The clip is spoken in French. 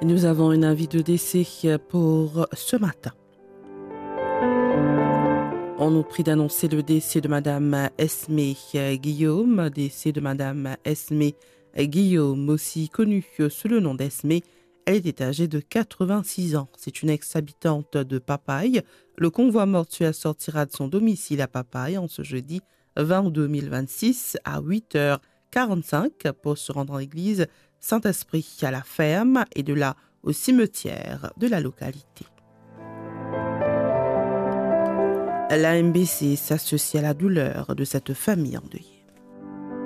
Et nous avons une avis de décès pour ce matin. On nous prie d'annoncer le décès de Madame Esmé Guillaume, décès de Madame Esmé Guillaume, aussi connue sous le nom d'Esmé. Elle était âgée de 86 ans. C'est une ex-habitante de Papaye. Le convoi mortuaire sortira de son domicile à Papaye en ce jeudi 20 août 2026 à 8h45 pour se rendre en l'église Saint-Esprit à la ferme et de là au cimetière de la localité. La MBC s'associe à la douleur de cette famille endeuillée.